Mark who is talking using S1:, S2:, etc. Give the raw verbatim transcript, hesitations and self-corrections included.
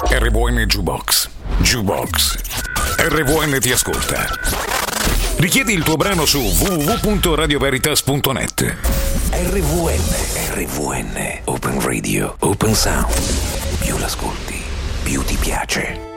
S1: R V N Jukebox. Jukebox. R V N ti ascolta. Richiedi il tuo brano su w w w punto radio veritas punto net. R V N. R V N. Open Radio. Open Sound. Più l'ascolti, più ti piace.